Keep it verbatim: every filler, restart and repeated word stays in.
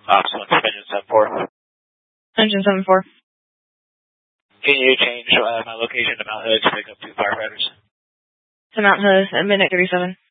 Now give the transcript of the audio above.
Ops one, engine seven four. Engine seven four. Can you change uh, my location to Mount Hood to pick up two firefighters? To Mount Hood at midnight thirty-seven.